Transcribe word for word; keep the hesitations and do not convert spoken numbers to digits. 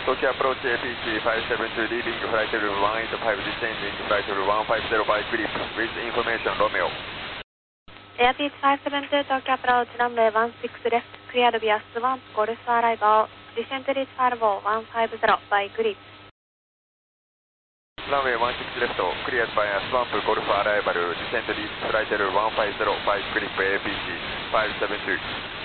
Tokyo Approach A P C five seven two leaving flight level one eight five descending flight level one five zero by grip with information Romeo. Airbus five seven two Tokyo Approach runway one six left cleared via Swamp Golf arrival descent reach Falvo one five zero by grip. Runway one six left cleared by Swamp Golf arrival descent reach flight level one five zero by grip A P C five seven two.